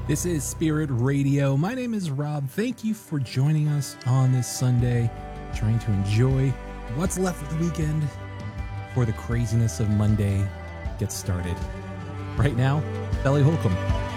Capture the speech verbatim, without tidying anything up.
This is Spirit Radio. My name is Rob. Thank you for joining us on this Sunday, trying to enjoy what's left of the weekend before the craziness of Monday gets started. Right now, Belly Holcomb.